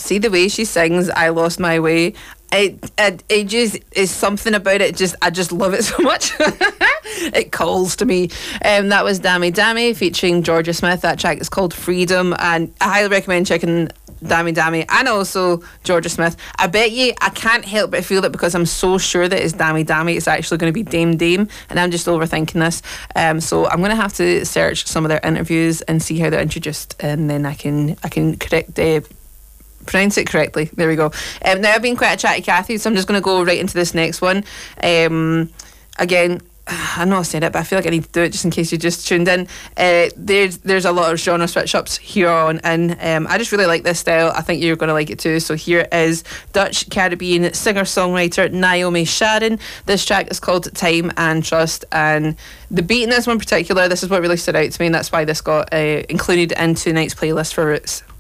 See the way she sings I Lost My Way. It just is something about it. I just love it so much. It calls to me. That was Dammy Dammy featuring Georgia Smith. That track is called Freedom, and I highly recommend checking Dammy Dammy and also Georgia Smith. I bet you I can't help but feel that because I'm so sure that it's Dammy Dammy, it's actually going to be Dame Dame, and I'm just overthinking this. So I'm going to have to search some of their interviews and see how they're introduced, and then I can pronounce it correctly. There we go. Now, I've been quite a chatty Cathy, so I'm just going to go right into this next one. Again, I know I said it, but I feel like I need to do it just in case you just tuned in. There's a lot of genre switch ups here on, and I just really like this style. I think you're going to like it too. So here is Dutch Caribbean singer-songwriter Naomi Sharon. This track is called Time and Trust, and the beat in this one in particular, this is what really stood out to me, and that's why this got included into tonight's playlist for Roots.